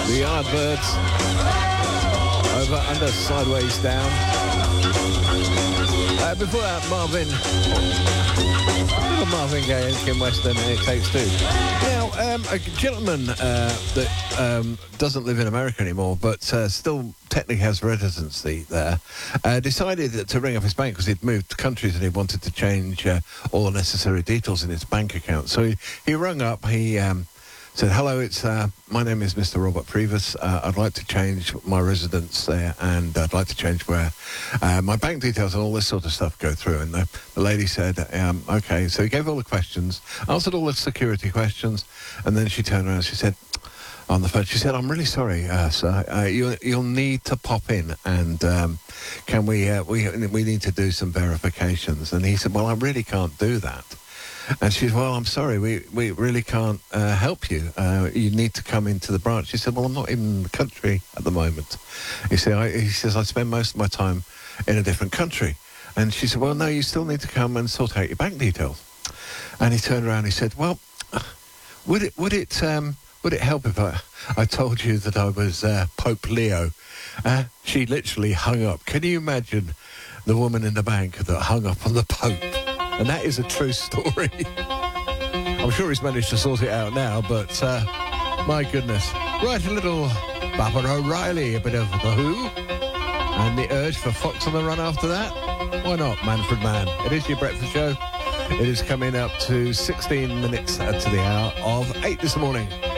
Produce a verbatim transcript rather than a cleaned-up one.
The Yardbirds. Over, under, sideways, down. Uh, before that, Marvin. Little Marvin Gaye and Kim Weston, and It Takes Two. Now, um, a gentleman uh, that um, doesn't live in America anymore, but uh, still technically has residency there, uh, decided to ring up his bank because he'd moved countries and he wanted to change uh, all the necessary details in his bank account. So he, he rung up, he um, said, hello, it's uh, my name is Mister Robert Previs. Uh, I'd like to change my residence there, and I'd like to change where uh, my bank details and all this sort of stuff go through. And the, the lady said, um, okay. So he gave all the questions, answered all the security questions, and then she turned around and she said, on the phone, she said, I'm really sorry, uh, sir. Uh, you, you'll need to pop in, and um, can we, uh, we, we need to do some verifications. And he said, well, I really can't do that. And she said, well, I'm sorry, we, we really can't uh, help you. Uh, you need to come into the branch. She said, well, I'm not in the country at the moment. He said, I, he says, I spend most of my time in a different country. And she said, well, no, you still need to come and sort out your bank details. And he turned around and he said, well, would it, would it, um, would it help if I, I told you that I was uh, Pope Leo? Uh, she literally hung up. Can you imagine the woman in the bank that hung up on the Pope? And that is a true story. I'm sure he's managed to sort it out now, but uh, my goodness. Right, a little Baba O'Reilly, a bit of The Who, and The Urge for Fox on the Run after that. Why not, Manfred Mann? It is your breakfast show. It is coming up to sixteen minutes to the hour of eight this morning.